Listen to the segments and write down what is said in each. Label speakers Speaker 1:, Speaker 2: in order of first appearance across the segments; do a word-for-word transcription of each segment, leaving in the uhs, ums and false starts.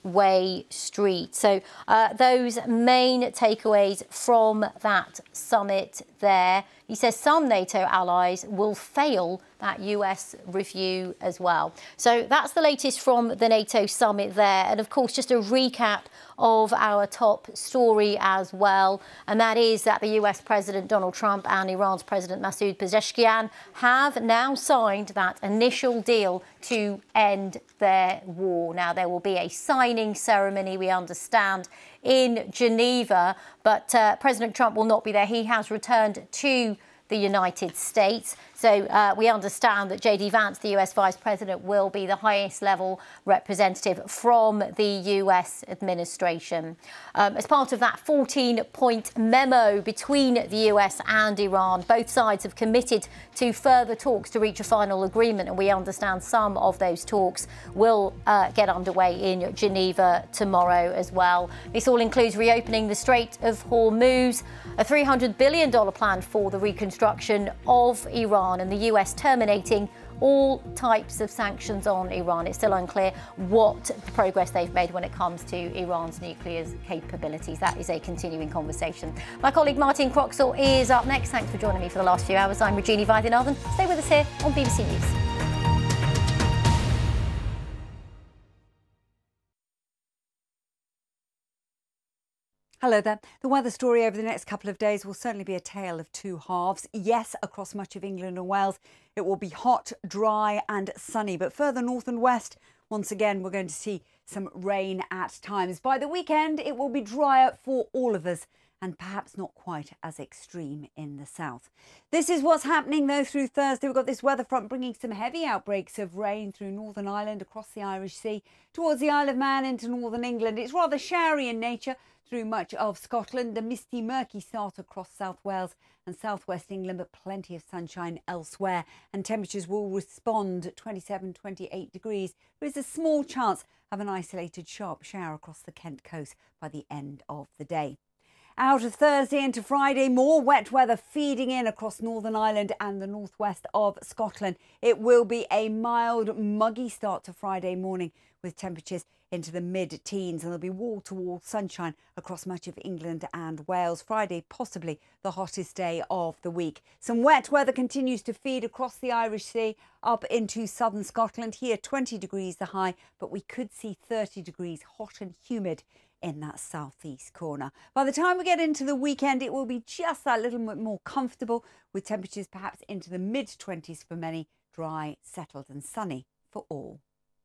Speaker 1: two-way street. So uh, those main takeaways from that summit there. He says some NATO allies will fail that U S review as well. So that's the latest from the NATO summit there. And of course, just a recap of our top story as well. And that is that the U S President Donald Trump and Iran's President Masoud Pezeshkian have now signed that initial deal to end their war. Now, there will be a signing ceremony, we understand, in Geneva, but uh, President Trump will not be there. He has returned to the United States. So uh, we understand that J D Vance, the U S Vice President, will be the highest level representative from the U S administration. Um, as part of that fourteen-point memo between the U S and Iran, both sides have committed to further talks to reach a final agreement, and we understand some of those talks will uh, get underway in Geneva tomorrow as well. This all includes reopening the Strait of Hormuz, a three hundred billion dollars plan for the reconstruction of Iran, and the U S terminating all types of sanctions on Iran. It's still unclear what progress they've made when it comes to Iran's nuclear capabilities. That is a continuing conversation. My colleague Martin Croxall is up next. Thanks for joining me for the last few hours. I'm Regina Vaidyanathan. Stay with us here on B B C News.
Speaker 2: Hello there. The weather story over the next couple of days will certainly be a tale of two halves. Yes, across much of England and Wales, it will be hot, dry and sunny. But further north and west, once again, we're going to see some rain at times. By the weekend, it will be drier for all of us and perhaps not quite as extreme in the south. This is what's happening, though, through Thursday. We've got this weather front bringing some heavy outbreaks of rain through Northern Ireland, across the Irish Sea, towards the Isle of Man into northern England. It's rather showery in nature through much of Scotland, a misty, murky start across South Wales and southwest England, but plenty of sunshine elsewhere. And temperatures will respond twenty-seven, twenty-eight degrees. There is a small chance of an isolated sharp shower across the Kent coast by the end of the day. Out of Thursday into Friday, more wet weather feeding in across Northern Ireland and the northwest of Scotland. It will be a mild, muggy start to Friday morning with temperatures into the mid-teens, and there'll be wall-to-wall sunshine across much of England and Wales. Friday, possibly the hottest day of the week. Some wet weather continues to feed across the Irish Sea up into southern Scotland. Here, twenty degrees the high, but we could see thirty degrees hot and humid in that southeast corner. By the time we get into the weekend, it will be just that little bit more comfortable, with temperatures perhaps into the mid-twenties for many, dry, settled and sunny for all.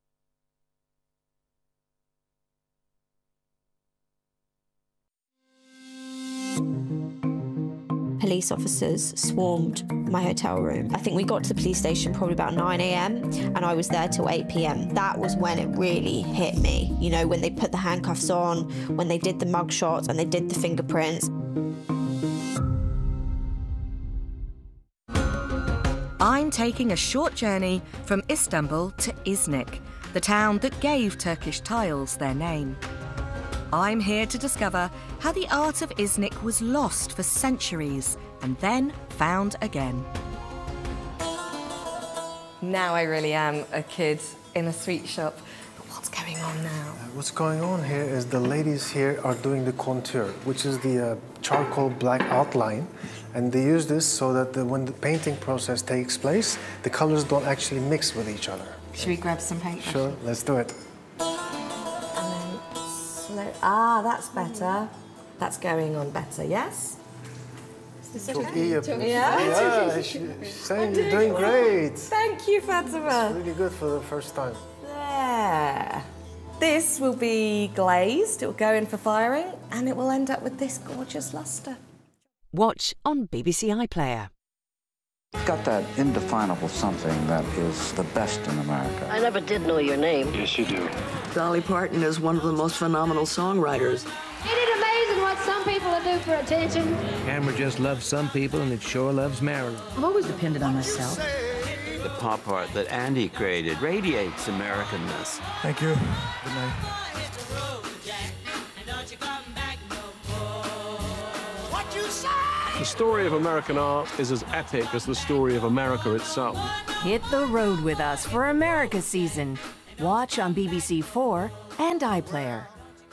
Speaker 3: Police officers swarmed my hotel room. I think we got to the police station probably about nine a m and I was there till eight p m That was when it really hit me. You know, when they put the handcuffs on, when they did the mug shots and they did the fingerprints.
Speaker 4: I'm taking a short journey from Istanbul to Iznik, the town that gave Turkish tiles their name. I'm here to discover how the art of Iznik was lost for centuries and then found again. Now I really am a kid in a sweet shop. But what's going on now?
Speaker 5: Uh, what's going on here is the ladies here are doing the contour, which is the uh, charcoal black outline. And they use this so that the, when the painting process takes place, the colors don't actually mix with each other.
Speaker 4: Should we grab some paint?
Speaker 5: Sure, let's do it.
Speaker 4: Ah, that's better. That's going on better, yes?
Speaker 5: Is this okay? Yeah, yeah, she's saying you're doing great.
Speaker 4: Thank you, Fatima.
Speaker 5: It's really good for the first time.
Speaker 4: There. This will be glazed, it will go in for firing, and it will end up with this gorgeous lustre.
Speaker 6: Watch on B B C iPlayer.
Speaker 7: It's got that indefinable something that is the best in America.
Speaker 8: I never did know your name.
Speaker 9: Yes, you do.
Speaker 10: Dolly Parton is one of the most phenomenal songwriters.
Speaker 11: Ain't it amazing what some people will do for attention?
Speaker 9: Camera just loves some people, and it sure loves Marilyn.
Speaker 10: I've always depended on myself.
Speaker 12: The pop art that Andy created radiates Americanness.
Speaker 5: Thank you. Good night.
Speaker 13: The story of American art is as epic as the story of America itself.
Speaker 14: Hit the road with us for America season. Watch on B B C four
Speaker 6: and iPlayer.